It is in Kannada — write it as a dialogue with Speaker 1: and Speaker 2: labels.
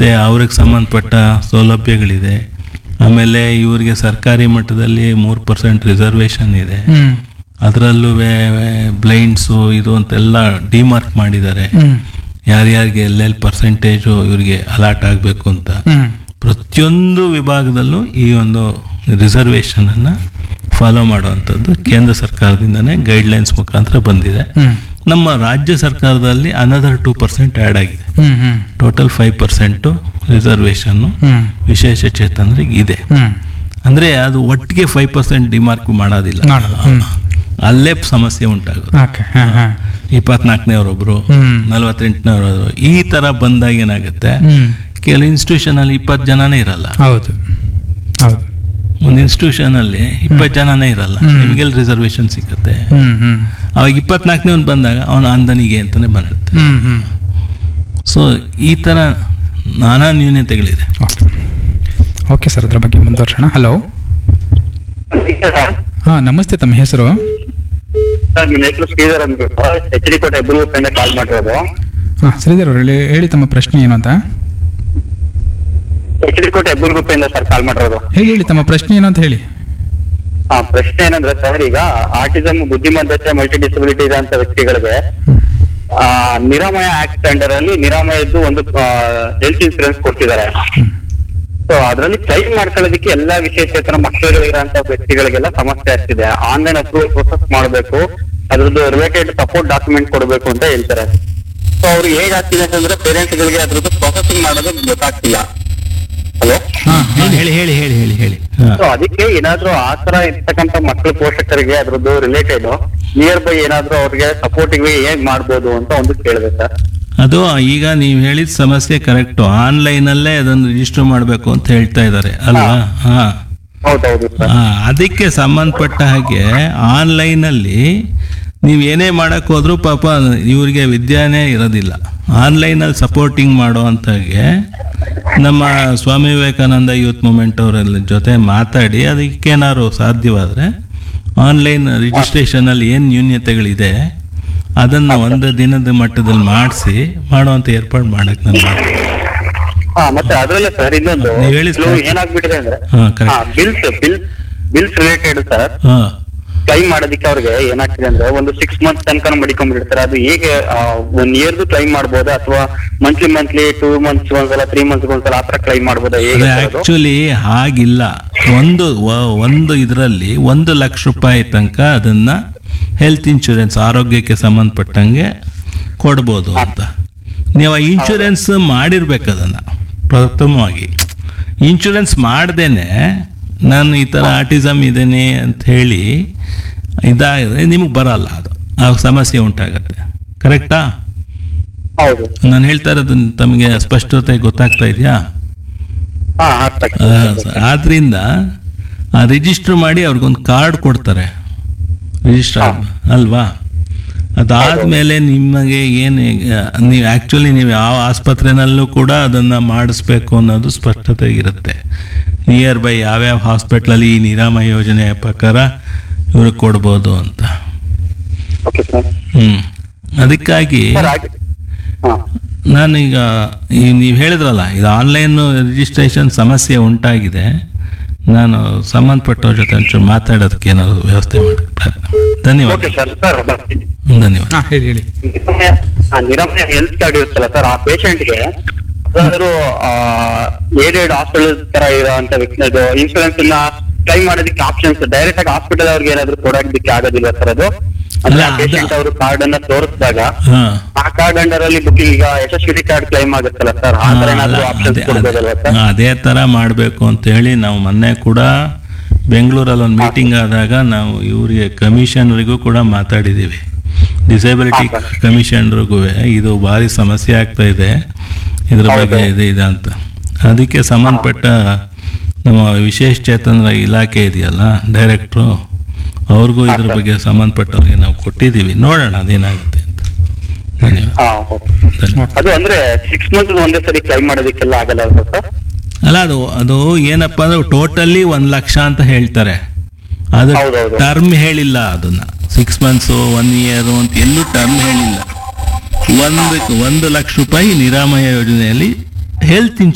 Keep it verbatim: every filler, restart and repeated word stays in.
Speaker 1: ಮತ್ತು ಅವ್ರಿಗೆ ಸಂಬಂಧಪಟ್ಟ ಸೌಲಭ್ಯಗಳಿದೆ. ಆಮೇಲೆ ಇವರಿಗೆ ಸರ್ಕಾರಿ ಮಟ್ಟದಲ್ಲಿ ಮೂರು ಪರ್ಸೆಂಟ್ ರಿಸರ್ವೇಷನ್ ಇದೆ.
Speaker 2: ಹ್ಮ್
Speaker 1: ಅದರಲ್ಲೂ ಬ್ಲೈಂಡ್ಸು ಇದು ಅಂತೆಲ್ಲ ಡಿಮಾರ್ಕ್ ಮಾಡಿದ್ದಾರೆ.
Speaker 2: ಹ್ಮ್
Speaker 1: ಯಾರ್ಯಾರಿಗೆ ಎಲ್ಲೆಲ್ಲಿ ಪರ್ಸೆಂಟೇಜು ಇವರಿಗೆ ಅಲಾಟ್ ಆಗಬೇಕು ಅಂತ
Speaker 2: ಹ್ಮ್
Speaker 1: ಪ್ರತಿಯೊಂದು ವಿಭಾಗದಲ್ಲೂ ಈ ಒಂದು ರಿಸರ್ವೇಷನನ್ನು ಫಾಲೋ ಮಾಡುವಂಥದ್ದು ಕೇಂದ್ರ ಸರ್ಕಾರದಿಂದನೇ ಗೈಡ್ಲೈನ್ಸ್ ಮುಖಾಂತರ ಬಂದಿದೆ.
Speaker 2: ಹ್ಮ್
Speaker 1: ನಮ್ಮ ರಾಜ್ಯ ಸರ್ಕಾರದಲ್ಲಿ ಅನದರ್ ಟೂ ಪರ್ಸೆಂಟ್ ಆ್ಯಡ್ ಆಗಿದೆ.
Speaker 2: ಹ್ಮ್ ಹ್ಮ್
Speaker 1: ಟೋಟಲ್ ಫೈವ್ ಪರ್ಸೆಂಟು ರಿಸರ್ವೇಷನ್ನು
Speaker 2: ಹ್ಮ್
Speaker 1: ವಿಶೇಷ ಚೇತನರಿಗೆ ಇದೆ.
Speaker 2: ಹ್ಮ್
Speaker 1: ಅಂದರೆ ಅದು ಒಟ್ಟಿಗೆ ಫೈವ್ ಪರ್ಸೆಂಟ್ ಡಿಮಾರ್ಕ್ ಮಾಡೋದಿಲ್ಲ,
Speaker 2: ಮಾಡೋದು. ಹ್ಮ್
Speaker 1: ಅಲ್ಲೇ ಸಮಸ್ಯೆ ಉಂಟಾಗೋದು.
Speaker 2: ಓಕೆ ಹಾಂ ಹಾಂ
Speaker 1: ಇಪ್ಪತ್ನಾಲ್ಕನೇವರೊಬ್ರು,
Speaker 2: ಹ್ಮ್
Speaker 1: ನಲವತ್ತೆಂಟನೇವರು ಈ ಥರ ಬಂದಾಗ ಏನಾಗುತ್ತೆ,
Speaker 2: ಹ್ಮ್
Speaker 1: ಕೆಲವು ಇನ್ಸ್ಟಿಟ್ಯೂಷನಲ್ಲಿ ಇಪ್ಪತ್ತು ಜನನೇ ಇರಲ್ಲ.
Speaker 2: ಹೌದು ಹೌದು
Speaker 1: ಒಂದು ಇನ್ಸ್ಟಿಟ್ಯೂಷನಲ್ಲಿ ಇಪ್ಪತ್ತು ಜನನೇ ಇರಲ್ಲ, ನಿಮಗೆಲ್ಲ ರಿಸರ್ವೇಷನ್ ಸಿಗುತ್ತೆ.
Speaker 2: ಹ್ಮ್ ಹ್ಮ್
Speaker 1: ಅವಾಗ ಇಪ್ಪತ್ನಾಲ್ಕನೇ ಒಂದು ಬಂದಾಗ ಅವನ ಅಂದನಿಗೆ ಅಂತಲೇ ಬರುತ್ತೆ.
Speaker 2: ಹ್ಮ್ ಹ್ಮ್
Speaker 1: ಸೊ ಈ ಥರ ನಾನಾ ನ್ಯೂನತೆಗಳಿದೆ.
Speaker 2: ಓಕೆ ಓಕೆ ಸರ್, ಅದ್ರ ಬಗ್ಗೆ ಮುಂದುವರ್ಸೋಣ. ಹಲೋ ಹಾಂ ನಮಸ್ತೆ, ತಮ್ಮ ಹೆಸರು?
Speaker 3: ಸರ್ ನಿಮ್ಮ ಹೆಸರು ಶ್ರೀಧರ್ ಅಂದ್ಬಿಟ್ಟು ಎಚ್ ಡಿ ಕೋಟೆ ಹೆಬ್ಬೂರು ಕಾಲ್ ಮಾಡಿರೋದು.
Speaker 2: ಹಾಂ ಶ್ರೀಧರ್ ಅವರು ಹೇಳಿ ಹೇಳಿ ತಮ್ಮ ಪ್ರಶ್ನೆ ಏನು ಅಂತ.
Speaker 3: ಎಚ್ ಡಿ ಕೋಟೆ ಹೆಬ್ಬೂರು ಗುಪ್ಪೆಯಿಂದ ಸರ್ ಕಾಲ್ ಮಾಡಿರೋದು.
Speaker 2: ಹೇಳಿ ಹೇಳಿ ತಮ್ಮ ಪ್ರಶ್ನೆ ಏನು ಅಂತ ಹೇಳಿ.
Speaker 3: ಹಾ, ಪ್ರಶ್ನೆ ಏನಂದ್ರೆ ಸರ್, ಈಗ ಆಟಿಸಮ್, ಬುದ್ಧಿಮತ್ತತೆ, ಮಲ್ಟಿ ಡಿಸಬಿಲಿಟಿ ಇರೋಂತ ವ್ಯಕ್ತಿಗಳಿಗೆ ಆ, ನಿರಾಮಯ ಆಕ್ಟ್ ಅಂಡರ್ ಅಲ್ಲಿ ನಿರಾಮಯದ್ದು ಒಂದು ಹೆಲ್ತ್ ಇನ್ಸೂರೆನ್ಸ್ ಕೊಡ್ತಿದ್ದಾರೆ. ಸೊ ಅದರಲ್ಲಿ ಕ್ಲೈಮ್ ಮಾಡ್ಕೊಳ್ಳೋದಕ್ಕೆ ಎಲ್ಲಾ ವಿಶೇಷೇತರ ಮಕ್ಕಳುಗಳಿರೋಂತ ವ್ಯಕ್ತಿಗಳಿಗೆಲ್ಲ ಸಮಸ್ಯೆ ಆಗ್ತಿದೆ. ಆನ್ಲೈನ್ ಅಪ್ರೂವಲ್ ಪ್ರೊಸೆಸ್ ಮಾಡಬೇಕು, ಅದ್ರದ್ದು ರಿಲೇಟೆಡ್ ಸಪೋರ್ಟ್ ಡಾಕ್ಯುಮೆಂಟ್ ಕೊಡಬೇಕು ಅಂತ ಹೇಳ್ತಾರೆ. ಸೊ ಅವ್ರು ಹೇಗಾಗ್ತಿದೆ ಅಂತಂದ್ರೆ ಪೇರೆಂಟ್ಸ್ ಗಳಿಗೆ ಅದ್ರದ್ದು ಪ್ರೊಸೆಸಿಂಗ್ ಮಾಡೋದು ಗೊತ್ತಾಗ್ತಿಲ್ಲ. ಹಲೋ,
Speaker 1: ಹಾಂ ಹೇಳಿ ಹೇಳಿ ಹೇಳಿ ಹೇಳಿ ಹೇಳಿ ಹಾಂ
Speaker 3: ಸೊ ಅದಕ್ಕೆ ಏನಾದ್ರೂ ಆತರ ಇರ್ತಕ್ಕಂಥ ಮಕ್ಕಳ ಪೋಷಕರಿಗೆ ಅದ್ರದ್ದು ರಿಲೇಟೆಡ್ ನಿಯರ್ ಬೈ ಏನಾದ್ರೂ ಅವ್ರಿಗೆ ಸಪೋರ್ಟಿಂಗ್ ಹೇಗ್ ಮಾಡ್ಬೋದು ಅಂತ ಒಂದು ಕೇಳಿದೆ ಸರ್.
Speaker 1: ಅದು ಈಗ ನೀವು ಹೇಳಿದ ಸಮಸ್ಯೆ ಕರೆಕ್ಟು. ಆನ್ಲೈನಲ್ಲೇ ಅದನ್ನು ರಿಜಿಸ್ಟರ್ ಮಾಡಬೇಕು ಅಂತ ಹೇಳ್ತಾ ಇದ್ದಾರೆ ಅಲ್ವಾ? ಹಾಂ
Speaker 3: ಹೌದೌದು ಸರ್.
Speaker 1: ಹಾಂ ಅದಕ್ಕೆ ಸಂಬಂಧಪಟ್ಟ ಹಾಗೆ ಆನ್ಲೈನಲ್ಲಿ ನೀವು ಏನೇ ಮಾಡೋಕ್ಕೆ ಹೋದ್ರೂ ಪಾಪ ಇವರಿಗೆ ವಿದ್ಯಾನೇ ಇರೋದಿಲ್ಲ. ಆನ್ಲೈನಲ್ಲಿ ಸಪೋರ್ಟಿಂಗ್ ಮಾಡುವಂತಾಗೆ ನಮ್ಮ ಸ್ವಾಮಿ ವಿವೇಕಾನಂದ ಯೂತ್ ಮೂಮೆಂಟ್ ಅವರ ಜೊತೆ ಮಾತಾಡಿ ಅದಕ್ಕೇನಾದ್ರು ಸಾಧ್ಯವಾದರೆ ಆನ್ಲೈನ್ ರಿಜಿಸ್ಟ್ರೇಷನಲ್ಲಿ ಏನು ನ್ಯೂನ್ಯತೆಗಳಿದೆ ಅದನ್ನು ಒಂದು ದಿನದ ಮಟ್ಟದಲ್ಲಿ ಮಾಡಿಸಿ ಮಾಡುವಂಥ ಏರ್ಪಾಡು ಮಾಡಕ್ಕೆ ನಾನು ಮಾಡ್ತೀನಿ.
Speaker 3: ಹಾ, ಮತ್ತೆ ಅದ್ರಲ್ಲೇ ಸರ್ ಇನ್ನೊಂದು
Speaker 1: ನೀವ್ ಹೇಳಿ ಸರ್.
Speaker 3: ಕೆಲವು ಏನಾಗ್ಬಿಟ್ಟಿದೆ ಅಂದ್ರೆ
Speaker 1: ಹಾಂ correct.
Speaker 3: Bills bill bills related sir
Speaker 1: ಹಾಂ
Speaker 3: ಕ್ಲೈಮ್ ಮಾಡೋದಕ್ಕೆ ಅವ್ರಿಗೆ ಏನಾಗ್ತಿದೆ ಅಂದ್ರೆ ಒಂದು ಸಿಕ್ಸ್ ಮಂತ್ಸ್ ತನಕ ಮಡಿಕೊಂಡ್ಬಿಡ್ತಾರೆ. ಅದು ಹೇಗೆ ಒನ್ ಇಯರ್ದು ಕ್ಲೈಮ್ ಮಾಡ್ಬೋದಾ ಅಥವಾ ಮಂತ್ಲಿ ಮಂತ್ಲಿ ಟೂ ಮಂತ್ಸ್ ಒಂದ್ಸಲ ತ್ರೀ ಮಂತ್ಸ್ ಒಂದ್ಸಲ ಆತರ ಕ್ಲೈಮ್ ಮಾಡ್ಬೋದಾ? ಹೇಗೆ ಸರ್ ಅದು?
Speaker 1: ಆಕ್ಚುಲಿ ಹಾಗಿಲ್ಲ. ಒಂದು ವ- ಒಂದು ಇದರಲ್ಲಿ ಒಂದು ಲಕ್ಷ ರೂಪಾಯಿ ತನಕ ಅದನ್ನ ಹೆಲ್ತ್ ಇನ್ಶೂರೆನ್ಸ್ ಆರೋಗ್ಯಕ್ಕೆ ಸಂಬಂಧಪಟ್ಟಂಗೆ ಕೊಡ್ಬೋದು ಅಂತ. ನೀವು ಆ ಇನ್ಶೂರೆನ್ಸ್ ಮಾಡಿರ್ಬೇಕು. ಅದನ್ನು ಪ್ರಥಮವಾಗಿ ಇನ್ಶೂರೆನ್ಸ್ ಮಾಡ್ದೇನೆ ನಾನು ಈ ಥರ ಆಟಿಸಮ್ ಇದ್ದೇನೆ ಅಂತ ಹೇಳಿ ಇದಾದರೆ ನಿಮಗೆ ಬರಲ್ಲ, ಅದು ಆ ಸಮಸ್ಯೆ ಉಂಟಾಗತ್ತೆ. ಕರೆಕ್ಟಾ?
Speaker 3: ಹೌದು.
Speaker 1: ನಾನು ಹೇಳ್ತಾ ಇರೋದು ತಮಗೆ ಸ್ಪಷ್ಟತೆ ಗೊತ್ತಾಗ್ತಾ ಇದೆಯಾ?
Speaker 3: ಹಾ, ಅರ್ಥ ಆಗ್ತದೆ.
Speaker 1: ಆದ್ರಿಂದ ಆ ರಿಜಿಸ್ಟರ್ ಮಾಡಿ ಅವ್ರಿಗೊಂದು ಕಾರ್ಡ್ ಕೊಡ್ತಾರೆ, ರಿಜಿಸ್ಟರ್ ಅಲ್ವಾ? ಅದಾದಮೇಲೆ ನಿಮಗೆ ಏನು ನೀವು ಆ್ಯಕ್ಚುಲಿ ನೀವು ಯಾವ ಆಸ್ಪತ್ರೆನಲ್ಲೂ ಕೂಡ ಅದನ್ನು ಮಾಡಿಸ್ಬೇಕು ಅನ್ನೋದು ಸ್ಪಷ್ಟತೆ ಇರುತ್ತೆ. ನಿಯರ್ ಬೈ ಯಾವ್ಯಾವ ಹಾಸ್ಪಿಟ್ಲಲ್ಲಿ ಈ ನಿರಾಮಯ ಯೋಜನೆಯ ಪ್ರಕಾರ ಇವ್ರಿಗೆ ಕೊಡ್ಬೋದು ಅಂತ.
Speaker 3: Okay sir.
Speaker 1: ಹ್ಞೂ ಅದಕ್ಕಾಗಿ
Speaker 3: ಸರ್ ಹಾಗೆ ಹಾ
Speaker 1: ನಾನೀಗ ಈ ನೀವು ಹೇಳಿದ್ರಲ್ಲ ಇದು ಆನ್ಲೈನ್ ರಿಜಿಸ್ಟ್ರೇಷನ್ ಸಮಸ್ಯೆ ಉಂಟಾಗಿದೆ, ನಾನು ಸಂಬಂಧಪಟ್ಟವ್ರ ಜೊತೆ ಒಂಚೂರು ಮಾತಾಡೋದಕ್ಕೆ ಏನಾದ್ರು ವ್ಯವಸ್ಥೆ ಮಾಡಿ. ಧನ್ಯವಾದ.
Speaker 3: Okay sir. ಸರ್ ಬರ್ತೀನಿ.
Speaker 1: ಧನ್ಯವಾದ.
Speaker 2: ಹಾಂ ಹೇಳಿ ಹೇಳಿ.
Speaker 3: ನಿರಾಮಯ ಆ, ನಿರಾಮಯ ಹೆಲ್ತ್ ಕಾರ್ಡ್ ಇರುತ್ತಲ್ಲ ಸರ್, ಆ ಪೇಷಂಟ್ಗೆ ಯಾವ್ದಾದ್ರು ಏಡೆಡ್ ಹಾಸ್ಪಿಟಲ್ ತರ ಇರೋಂತ ವ್ಯಕ್ತಿ ಇನ್ಶೂರೆನ್ಸ್ ಅನ್ನ ಕ್ಲೈಮ್ ಮಾಡೋದಕ್ಕೆ ಆಪ್ಷನ್ಸ್ ಡೈರೆಕ್ಟ್ ಆಗಿ ಹಾಸ್ಪಿಟಲ್ ಅವ್ರಿಗೆ ಏನಾದ್ರು ಕೊಡೋದಕ್ಕೆ ಆಗೋದಿಲ್ಲ ಸರ್ ಅದು? ಅಂದ್ರೆ
Speaker 1: ಅಲ್ಲ, ಅದು-
Speaker 3: ಪೇಷಂಟ್ ಅವರು ಕಾರ್ಡ್ ಅನ್ನ ತೋರಿಸಿದಾಗ
Speaker 1: ಹಾಂ
Speaker 3: ಆ ಕಾರ್ಡ್ ಅಂಡರ್ ಅಲ್ಲಿ ಬುಕಿಂಗ್ ಈಗ ಯಶಸ್ವಿ ಕಾರ್ಡ್ ಕ್ಲೈಮ್ ಆಗುತ್ತಲ್ಲ ಸರ್, ಆ ತರ ಏನಾದ್ರು ಆಪ್ಷನ್ಸ್ ಕೊಡ್ಬೋದಲ್ವಾ ಸರ್?
Speaker 1: ಅದೇ ಥರ ಮಾಡಬೇಕು ಅಂತೇಳಿ ನಾವು ಮೊನ್ನೆ ಕೂಡ ಬೆಂಗಳೂರಲ್ಲಿ ಒಂದು ಮೀಟಿಂಗ್ ಆದಾಗ ನಾವು ಇವರಿಗೆ ಕಮಿಷನರಿಗೂ ಕೂಡ ಮಾತಾಡಿದ್ದೀವಿ. ಡಿಸೇಬಿಲಿಟಿ ಕಮಿಷನರಿಗೂ ಇದು ಭಾರಿ ಸಮಸ್ಯೆ ಆಗ್ತಾ ಇದೆ, ಇದ್ರ ಬಗ್ಗೆ ಇದೆ ಇದೆ ಅಂತ. ಅದಕ್ಕೆ ಸಂಬಂಧಪಟ್ಟ ನಮ್ಮ ವಿಶೇಷ ಚೇತನರ ಇಲಾಖೆ ಇದೆಯಲ್ಲ ಡೈರೆಕ್ಟ್ರು, ಅವ್ರಿಗೂ ಇದ್ರ ಬಗ್ಗೆ ಸಂಬಂಧಪಟ್ಟವ್ರಿಗೆ ನಾವು ಕೊಟ್ಟಿದ್ದೀವಿ. ನೋಡೋಣ ಅದೇನಾಗುತ್ತೆ ಅಂತ. ಧನ್ಯವಾದ.
Speaker 3: ಹಾ, ಓಕೆ.
Speaker 1: ಧನ್ಯವಾದ.
Speaker 3: ಅದು ಅಂದ್ರೆ ಸಿಕ್ಸ್ ಮಂತ್ ಒಂದೇ ಸರಿ ಕ್ಲೈಮ್ ಮಾಡೋದಕ್ಕೆಲ್ಲ ಆಗಲ್ಲ ಅಲ್ವಾ ಸರ್?
Speaker 1: ಅಲ್ಲ ಅದು ಅದು ಏನಪ್ಪ ಅಂದ್ರೆ ಟೋಟಲಿ ಒಂದು ಲಕ್ಷ ಅಂತ ಹೇಳ್ತಾರೆ, ಅದು
Speaker 3: ಹೌದೌದು.
Speaker 1: ಟರ್ಮ್ ಹೇಳಿಲ್ಲ. ಅದನ್ನ ಸಿಕ್ಸ್ ಮಂತ್ಸು ಒನ್ ಇಯರು ಅಂತ ಎಲ್ಲೂ ಟರ್ಮ್ ಹೇಳಿಲ್ಲ. ಒಂದು ಒಂದು ಲಕ್ಷ ರೂಪಾಯಿ ನಿರಾಮಯ ಯೋಜನೆಯಲ್ಲಿ ಹೆಲ್ತ್